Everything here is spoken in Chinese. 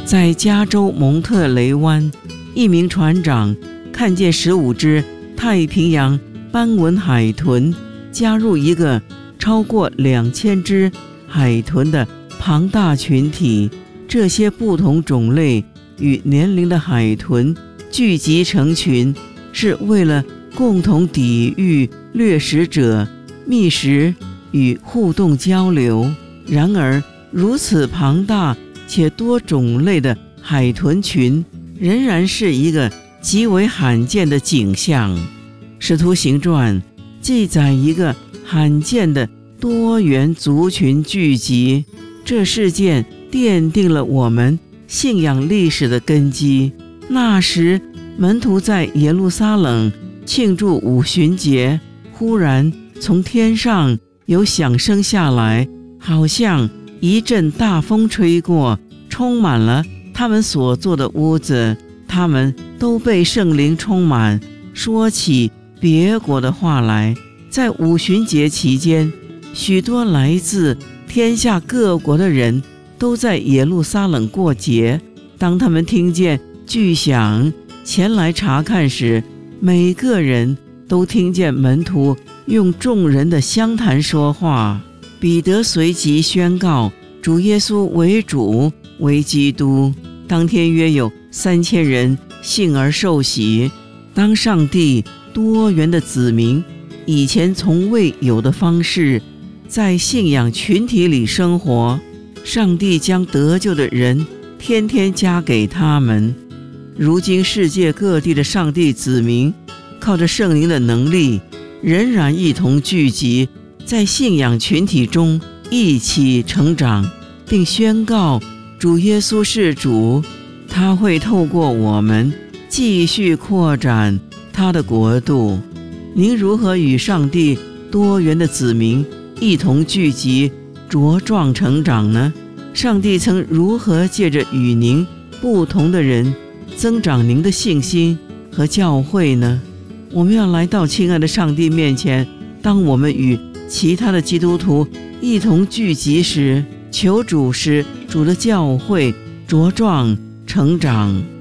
在加州蒙特雷湾，一名船长看见15只太平洋斑纹海豚加入一个超过2000只海豚的庞大群体。这些不同种类与年龄的海豚聚集成群，是为了共同抵御掠食者、觅食与互动交流。然而，如此庞大且多种类的海豚群仍然是一个极为罕见的景象。使徒行传记载一个罕见的多元族群聚集，这事件奠定了我们信仰历史的根基。那时，门徒在耶路撒冷庆祝五旬节，忽然从天上有响声下来，好像一阵大风吹过，充满了他们所坐的屋子。他们都被圣灵充满，说起别国的话来。在五旬节期间，许多来自天下各国的人都在耶路撒冷过节。当他们听见巨响前来查看时，每个人都听见门徒用众人的乡谈说话。彼得随即宣告主耶稣为主，为基督。当天约有3000人信而受洗。当上帝多元的子民以前从未有的方式在信仰群体里生活，上帝将得救的人天天加给他们。如今世界各地的上帝子民靠着圣灵的能力，仍然一同聚集在信仰群体中，一起成长，并宣告主耶稣是主。他会透过我们继续扩展他的国度。您如何与上帝多元的子民一同聚集茁壮成长呢？上帝曾如何借着与您不同的人增长您的信心和教会呢？我们要来到亲爱的上帝面前，当我们与其他的基督徒一同聚集时，求主使主的教会茁壮成长。